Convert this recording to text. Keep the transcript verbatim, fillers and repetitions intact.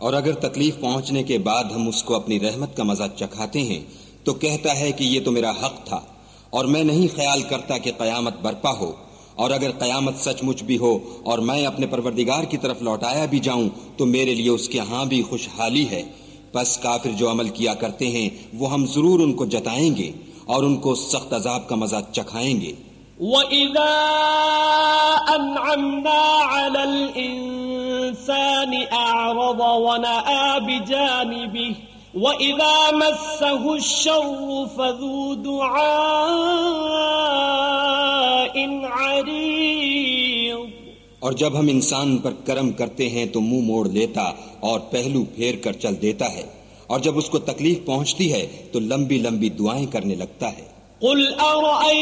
और अगर तकलीफ पहुंचने के बाद हम उसको अपनी रहमत का मजा चखाते हैं तो कहता है कि ये तो मेरा हक था और मैं नहीं ख्याल करता कि कयामत बरपा हो। और अगर कयामत सचमुच भी हो और मैं अपने परवरदिगार की तरफ लौटाया भी जाऊं तो मेरे लिए उसके यहाँ भी खुशहाली है। बस काफिर जो अमल किया करते हैं वो हम जरूर उनको जताएंगे और उनको सख्त अजाब का मजा चखाएंगे। वइज़ा अनअमना अलल इंसानी अअरज़ वनअ बिजानिबिही वइज़ा मस्सहु श्शर्रु फज़ू दुआइन अरीज़। और जब हम इंसान पर करम करते हैं तो मुंह मोड़ लेता और पहलू फेर कर चल देता है, और जब उसको तकलीफ पहुंचती है तो लंबी लंबी दुआएं करने लगता है।